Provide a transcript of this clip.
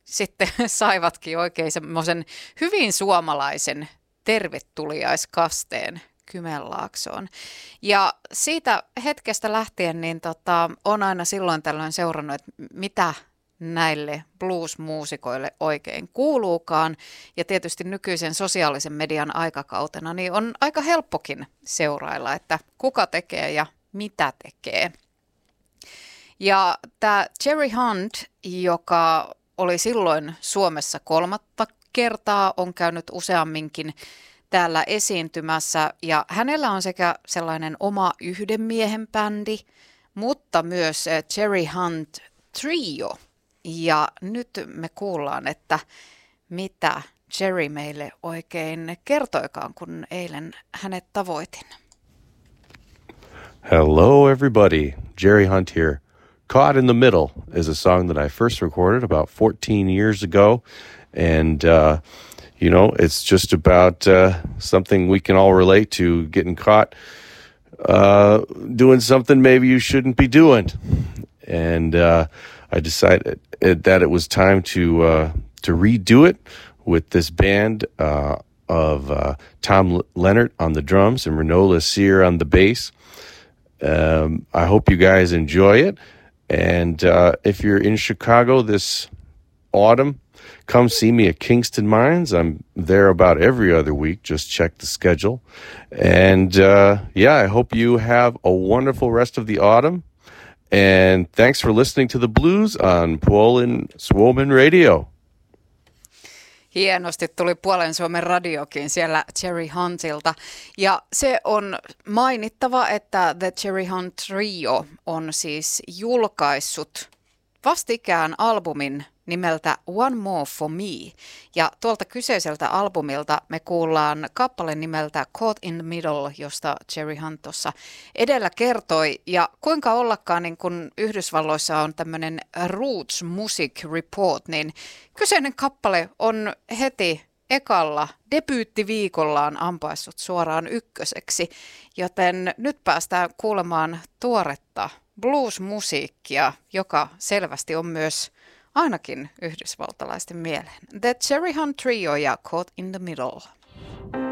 sitten saivatkin oikein semmoisen hyvin suomalaisen tervetuliaiskasteen Kymenlaaksoon. Ja siitä hetkestä lähtien niin on aina silloin tällöin seurannut, että mitä näille blues-muusikoille oikein kuuluukaan. Ja tietysti nykyisen sosiaalisen median aikakautena niin on aika helppokin seurailla, että kuka tekee ja mitä tekee. Ja tämä Jerry Hunt, joka oli silloin Suomessa 3. kertaa, on käynyt useamminkin täällä esiintymässä. Ja hänellä on sekä sellainen oma yhden miehen bändi, mutta myös Jerry Hunt Trio. Ja nyt me kuullaan, että mitä Jerry meille oikein kertoikaan, kun eilen hänet tavoitin. Hello, everybody. Jerry Hunt here. Caught in the Middle is a song that I first recorded about 14 years ago. And, it's just about something we can all relate to, getting caught doing something maybe you shouldn't be doing. And I decided that it was time to redo it with this band of Tom Leonard on the drums and Renaud Lassier on the bass. I hope you guys enjoy it. And if you're in Chicago this autumn, come see me at Kingston Mines. I'm there about every other week. Just check the schedule. And I hope you have a wonderful rest of the autumn. And thanks for listening to the blues on Puolin Suomen Radio. Hienosti tuli Puolen Suomen radiokin siellä Jerry Huntilta. Ja se on mainittava, että The Jerry Hunt Trio on siis julkaissut vastikään albumin nimeltä One More for Me. Ja tuolta kyseiseltä albumilta me kuullaan kappale nimeltä Caught in the Middle, josta Jerry Hunt tuossa edellä kertoi. Ja kuinka ollakaan, niin kun Yhdysvalloissa on tämmöinen Roots Music Report, niin kyseinen kappale on heti ekalla debyyttiviikollaan ampaissut suoraan ykköseksi. Joten nyt päästään kuulemaan tuoretta blues-musiikkia, joka selvästi on myös ainakin yhdysvaltalaisten mieleen. The Jerry Hunt Trio ja Caught in the Middle.